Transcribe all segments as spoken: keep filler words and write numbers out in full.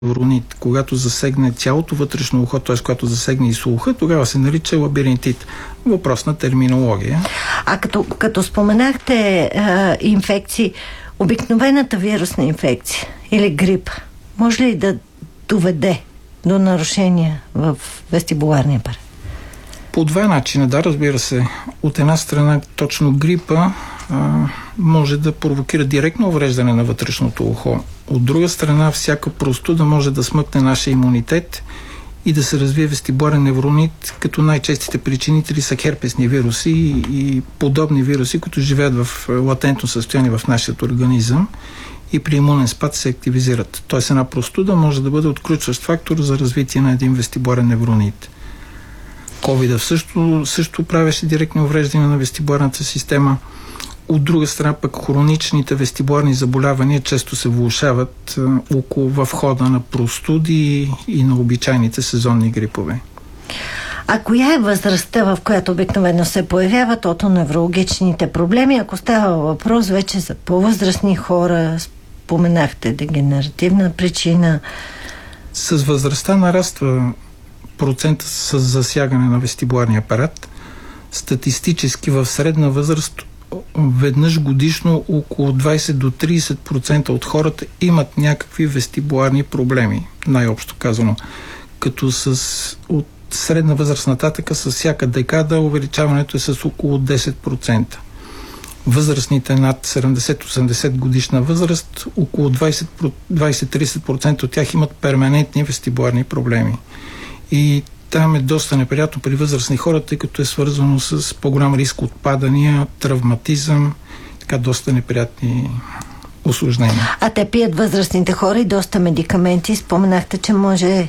невронит. Когато засегне цялото вътрешно ухо, т.е. когато засегне и слуха, тогава се нарича лабиринтит. Въпрос на терминология. А като, като споменахте а, инфекции, обикновената вирусна инфекция или грип, може ли да доведе до нарушения в вестибуларния апарат? По два начина, да, разбира се. От една страна, точно грипа а, може да провокира директно увреждане на вътрешното ухо. От друга страна, всяка простуда може да смъкне нашия имунитет и да се развие вестибуларен невронит, като най-честите причинители са херпесни вируси и, и подобни вируси, които живеят в латентно състояние в нашия организъм и при имунен спад се активизират. Тоест една простуда може да бъде отключващ фактор за развитие на един вестибуларен невронит. ковид също, също правеше директно увреждане на вестибуларната система. От друга страна пък хроничните вестибуларни заболявания често се влошават около в хода на простуди и на обичайните сезонни грипове. А коя е възрастта, в която обикновено се появяват отоневрологичните проблеми? Ако става въпрос вече за по-възрастни хора, споменахте дегенеративна причина. С възрастта нараства процента с засягане на вестибуларния апарат. Статистически в средна възраст веднъж годишно около двайсет до трийсет процента от хората имат някакви вестибуларни проблеми, най-общо казано. Като с от средна възраст нататък с всяка декада увеличаването е с около десет процента. Възрастните над седемдесет-осемдесет годишна възраст, около двайсет до двайсет до трийсет процента от тях имат перманентни вестибуларни проблеми. И там е доста неприятно при възрастни хора, тъй като е свързано с по-голям риск от падания, травматизъм, така доста неприятни усложнения. А те пият възрастните хора и доста медикаменти. Споменахте, че може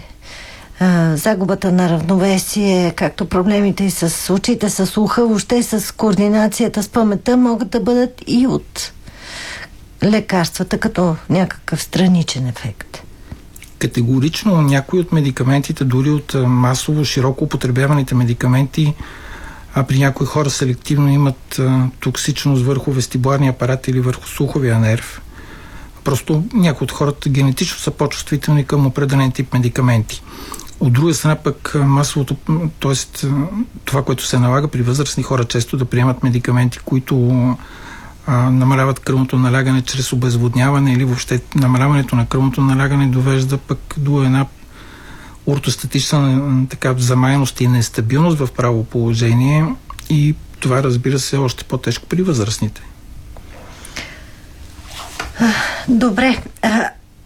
а, загубата на равновесие, както проблемите и с очите, с слуха, въобще с координацията, с паметта, могат да бъдат и от лекарствата, като някакъв страничен ефект. Категорично някои от медикаментите, дори от масово, широко употребяваните медикаменти, а при някои хора селективно имат а, токсичност върху вестибуларния апарат или върху слуховия нерв. Просто някои от хората генетично са по-чувствителни към определен тип медикаменти. От друга страна пък масовото, т.е. това, което се налага при възрастни хора често да приемат медикаменти, които а, намаляват кръвното налягане чрез обезводняване или въобще намаляването на кръвното налягане довежда пък до една ортостатична така замаяност и нестабилност в право положение и това, разбира се, е още по-тежко при възрастните. Добре. А,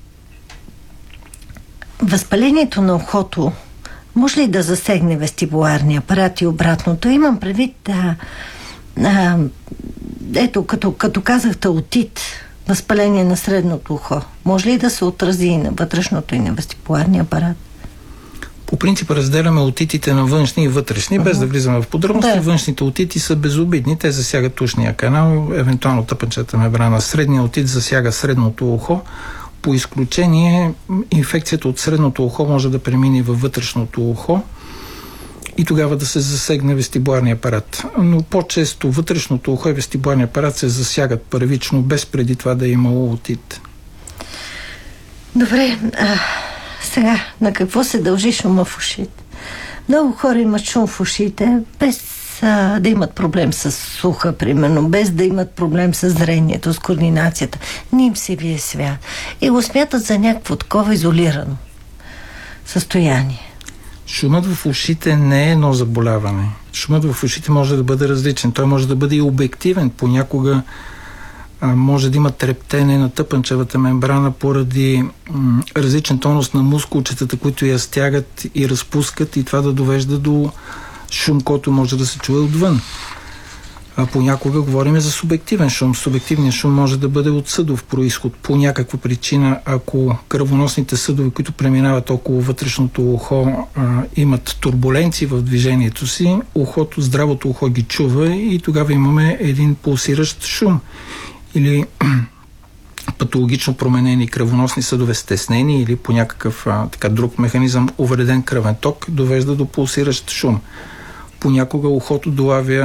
възпалението на ухото може ли да засегне вестибуларния апарат и обратното? Имам предвид а, а, ето, като, като казахте отит, възпаление на средното ухо. Може ли да се отрази и на вътрешното и на вестибуларния апарат? По принцип разделяме отитите на външни и вътрешни, uh-huh. без да влизаме в подробности. Да. Външните отити са безобидни, те засягат ушния канал, евентуално тъпанчата мембрана. Средният отит засяга средното ухо. По изключение, инфекцията от средното ухо може да премине във вътрешното ухо и тогава да се засегне вестибуларния апарат. Но по-често вътрешното ухо и вестибуларния апарат се засягат първично, без преди това да е имало отит. Добре, а... Сега, на какво се дължи шума в ушите? Много хора имат шум в ушите, без а, да имат проблем с слуха, примерно, без да имат проблем с зрението, с координацията. Не им се вие свят. И го смятат за някакво такова изолирано състояние. Шумът в ушите не е едно заболяване. Шумът в ушите може да бъде различен. Той може да бъде и обективен. Понякога може да има трептене на тъпанчевата мембрана поради м, различен тонус на мускулчетата, които я стягат и разпускат и това да довежда до шум, който може да се чуе отвън. А понякога говорим за субективен шум. Субективният шум може да бъде от съдов произход. По някаква причина, ако кръвоносните съдове, които преминават около вътрешното ухо, а, имат турбуленции в движението си, ухото, здравото ухо ги чува и тогава имаме един пулсиращ шум. Или патологично променени кръвоносни съдове, стеснени или по някакъв а, така, друг механизъм увреден кръвен ток довежда до пулсиращ шум. Понякога ухото долавя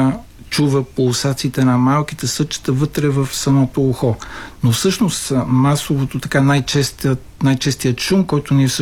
чува пулсациите на малките съдчета вътре в самото ухо. Но всъщност масовото, така най-честият, най-честият шум, който ние всъщност